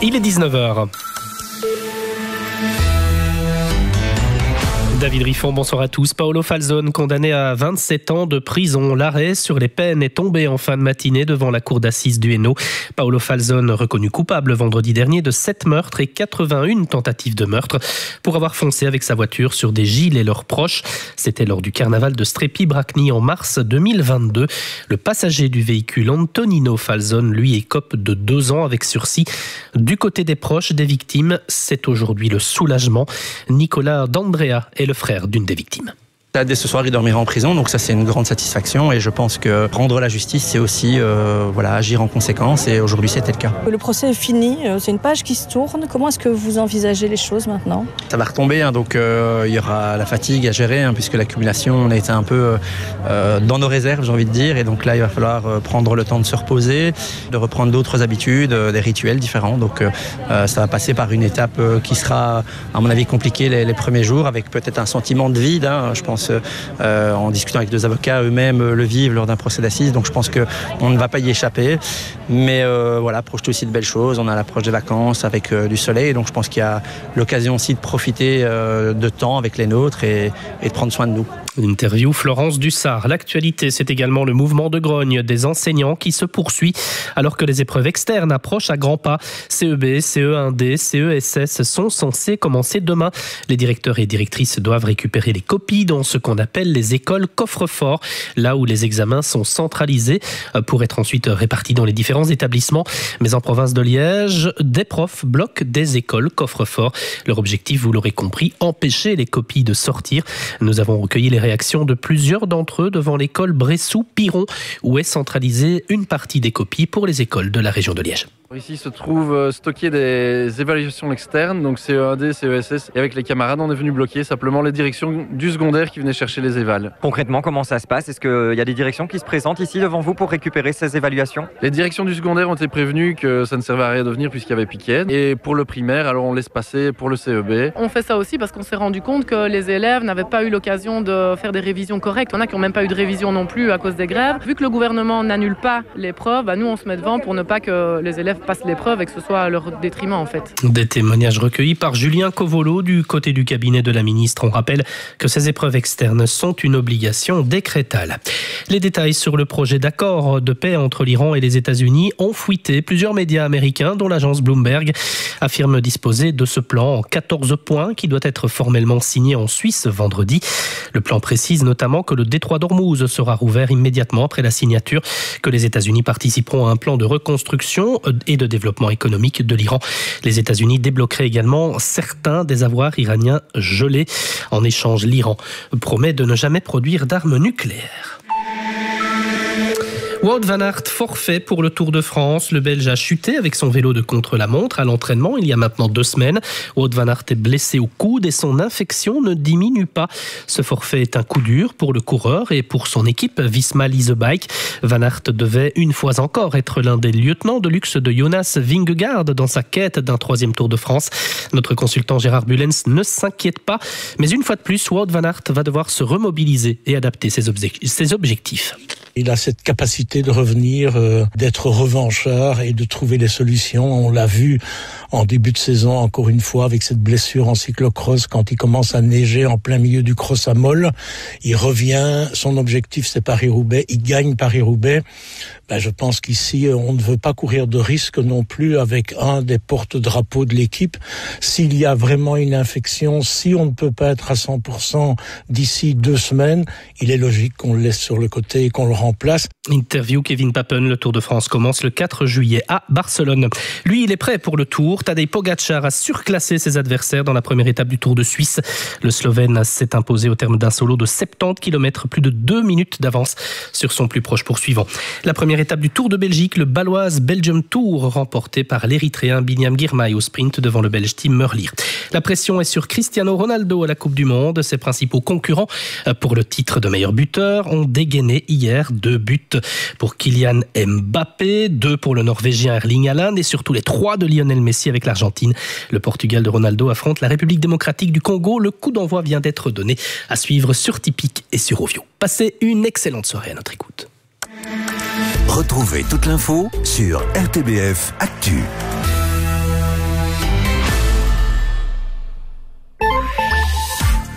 Il est 19h. David Riffon, bonsoir à tous. Paolo Falzone, condamné à 27 ans de prison. L'arrêt sur les peines est tombé en fin de matinée devant la cour d'assises du Hainaut. Paolo Falzone, reconnu coupable vendredi dernier de 7 meurtres et 81 tentatives de meurtre pour avoir foncé avec sa voiture sur des gilets et leurs proches. C'était lors du carnaval de Strépy-Bracny en mars 2022. Le passager du véhicule, Antonino Falzone, lui, écope de 2 ans avec sursis. Du côté des proches des victimes, c'est aujourd'hui le soulagement. Nicolas D'Andrea est le frère d'une des victimes. Dès ce soir, il dormira en prison, donc ça c'est une grande satisfaction et je pense que rendre la justice, c'est aussi agir en conséquence et aujourd'hui c'était le cas. Le procès est fini, c'est une page qui se tourne. Comment est-ce que vous envisagez les choses maintenant ? Ça va retomber, donc il y aura la fatigue à gérer puisque l'accumulation, on a été un peu dans nos réserves, j'ai envie de dire, et donc là il va falloir prendre le temps de se reposer, de reprendre d'autres habitudes, des rituels différents, donc ça va passer par une étape qui sera à mon avis compliquée les premiers jours avec peut-être un sentiment de vide, je pense. En discutant avec 2 avocats, eux-mêmes le vivent lors d'un procès d'assises, donc je pense qu'on ne va pas y échapper, mais projeter aussi de belles choses. On a l'approche des vacances avec du soleil, donc je pense qu'il y a l'occasion aussi de profiter de temps avec les nôtres et de prendre soin de nous. Interview Florence Dussard. L'actualité, c'est également le mouvement de grogne des enseignants qui se poursuit alors que les épreuves externes approchent à grands pas. CEB, CE1D, CESS sont censés commencer demain. Les directeurs et directrices doivent récupérer les copies dans ce qu'on appelle les écoles coffre-fort, là où les examens sont centralisés pour être ensuite répartis dans les différents établissements. Mais en province de Liège, des profs bloquent des écoles coffre-fort. Leur objectif, vous l'aurez compris, empêcher les copies de sortir. Nous avons recueilli les réactions de plusieurs d'entre eux devant l'école Bressou-Piron, où est centralisée une partie des copies pour les écoles de la région de Liège. Ici se trouvent stockées des évaluations externes, donc CE1D, CESS, et avec les camarades on est venu bloquer simplement les directions du secondaire qui venaient chercher les évals. Concrètement, comment ça se passe ? Est-ce qu'il y a des directions qui se présentent ici devant vous pour récupérer ces évaluations ? Les directions du secondaire ont été prévenues que ça ne servait à rien de venir puisqu'il y avait piquet. Et pour le primaire, alors on laisse passer pour le CEB. On fait ça aussi parce qu'on s'est rendu compte que les élèves n'avaient pas eu l'occasion de faire des révisions correctes. Il y en a qui n'ont même pas eu de révision non plus à cause des grèves. Vu que le gouvernement n'annule pas l'épreuve, nous on se met devant pour ne pas que les élèves passent l'épreuve et que ce soit à leur détriment en fait. Des témoignages recueillis par Julien Covolo du côté du cabinet de la ministre. On rappelle que ces épreuves externes sont une obligation décrétale. Les détails sur le projet d'accord de paix entre l'Iran et les États-Unis ont fuité. Plusieurs médias américains, dont l'agence Bloomberg, affirment disposer de ce plan en 14 points qui doit être formellement signé en Suisse vendredi. Le plan précise notamment que le détroit d'Ormuz sera rouvert immédiatement après la signature, que les États-Unis participeront à un plan de reconstruction et de développement économique de l'Iran. Les États-Unis débloqueraient également certains des avoirs iraniens gelés. En échange, l'Iran promet de ne jamais produire d'armes nucléaires. Wout van Aert forfait pour le Tour de France. Le Belge a chuté avec son vélo de contre-la-montre à l'entraînement il y a maintenant 2 semaines. Wout van Aert est blessé au coude et son infection ne diminue pas. Ce forfait est un coup dur pour le coureur et pour son équipe Visma Lease Bike. Van Aert devait une fois encore être l'un des lieutenants de luxe de Jonas Vingegaard dans sa quête d'un 3e Tour de France. Notre consultant Gérard Bullens ne s'inquiète pas, mais une fois de plus, Wout van Aert va devoir se remobiliser et adapter ses objectifs. Il a cette capacité de revenir, d'être revanchard et de trouver les solutions. On l'a vu en début de saison, encore une fois, avec cette blessure en cyclocross, quand il commence à neiger en plein milieu du cross à molle. Il revient, son objectif c'est Paris-Roubaix, il gagne Paris-Roubaix. Je pense qu'ici, on ne veut pas courir de risque non plus avec un des porte-drapeaux de l'équipe. S'il y a vraiment une infection, si on ne peut pas être à 100% d'ici 2 semaines, il est logique qu'on le laisse sur le côté et qu'on le remplace. Interview Kevin Papen. Le Tour de France commence le 4 juillet à Barcelone. Lui, il est prêt pour le Tour. Tadej Pogačar a surclassé ses adversaires dans la première étape du Tour de Suisse. Le Slovène s'est imposé au terme d'un solo de 70 km, plus de 2 minutes d'avance sur son plus proche poursuivant. La première étape du Tour de Belgique, le Baloise Belgium Tour, remporté par l'Érythréen Binyam Girmay au sprint devant le Belge Tim Merlier. La pression est sur Cristiano Ronaldo à la Coupe du Monde. Ses principaux concurrents pour le titre de meilleur buteur ont dégainé hier 2 buts pour Kylian Mbappé, 2 pour le Norvégien Erling Haaland et surtout les 3 de Lionel Messi avec l'Argentine. Le Portugal de Ronaldo affronte la République démocratique du Congo. Le coup d'envoi vient d'être donné, à suivre sur Tipic et sur Ovio. Passez une excellente soirée à notre écoute. Retrouvez toute l'info sur RTBF Actu.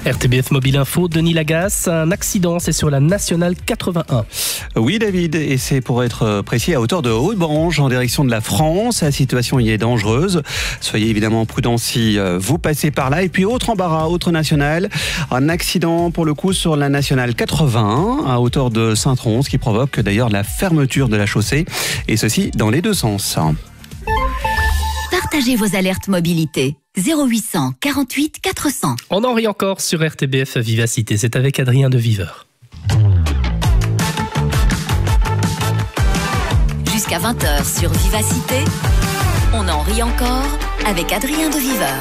RTBF Mobile Info, Denis Lagasse, un accident, c'est sur la Nationale 81. Oui David, et c'est pour être précis à hauteur de Haute-Branche en direction de la France. La situation y est dangereuse. Soyez évidemment prudents si vous passez par là. Et puis autre embarras, autre nationale, un accident pour le coup sur la Nationale 81 à hauteur de Saint-Tron, ce qui provoque d'ailleurs la fermeture de la chaussée, et ceci dans les deux sens. Partagez vos alertes mobilité. 0800 48 400. On en rit encore sur RTBF Vivacité, c'est avec Adrien de Viveur. Jusqu'à 20h sur Vivacité, on en rit encore avec Adrien de Viveur.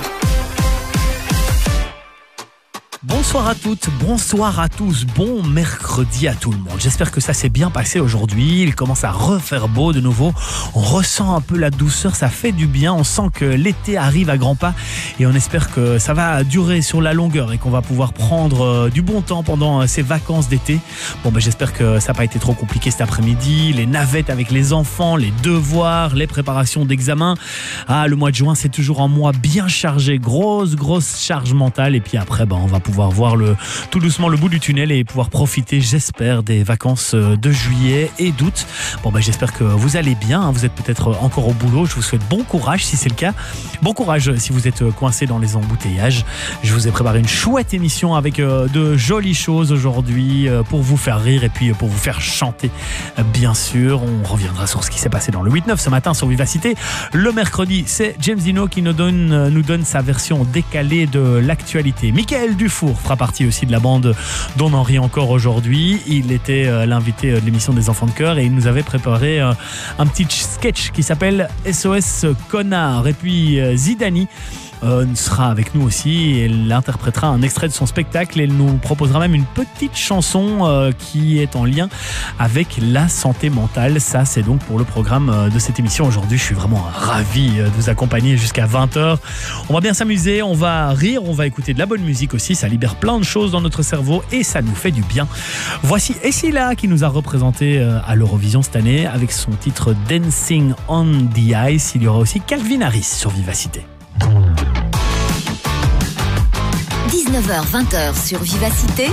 Bonsoir à toutes, bonsoir à tous, bon mercredi à tout le monde. J'espère que ça s'est bien passé aujourd'hui, il commence à refaire beau de nouveau, on ressent un peu la douceur, ça fait du bien, on sent que l'été arrive à grands pas et on espère que ça va durer sur la longueur et qu'on va pouvoir prendre du bon temps pendant ces vacances d'été. J'espère que ça n'a pas été trop compliqué cet après-midi, les navettes avec les enfants, les devoirs, les préparations d'examen. Le mois de juin c'est toujours un mois bien chargé, grosse charge mentale, et puis après on va pouvoir voir tout doucement le bout du tunnel et pouvoir profiter, j'espère, des vacances de juillet et d'août. J'espère que vous allez bien, vous êtes peut-être encore au boulot, je vous souhaite bon courage si c'est le cas. Bon courage si vous êtes coincé dans les embouteillages. Je vous ai préparé une chouette émission avec de jolies choses aujourd'hui pour vous faire rire et puis pour vous faire chanter, bien sûr. On reviendra sur ce qui s'est passé dans le 8-9 ce matin sur Vivacité. Le mercredi, c'est James Dino qui nous donne sa version décalée de l'actualité. Michael Dufour fera partie aussi de la bande dont on en rit encore aujourd'hui. Il était l'invité de l'émission des Enfants de Cœur et il nous avait préparé un petit sketch qui s'appelle SOS Connard. Et puis Zidani sera avec nous aussi. Elle interprétera un extrait de son spectacle et elle nous proposera même une petite chanson qui est en lien avec la santé mentale. Ça, c'est donc pour le programme de cette émission aujourd'hui. Je suis vraiment ravi de vous accompagner jusqu'à 20h. On va bien s'amuser, on va rire, on va écouter de la bonne musique aussi. Ça libère plein de choses dans notre cerveau et ça nous fait du bien. Voici Essila qui nous a représenté à l'Eurovision cette année avec son titre Dancing on the Ice. Il y aura aussi Calvin Harris sur Vivacité. 19h-20h sur Vivacité,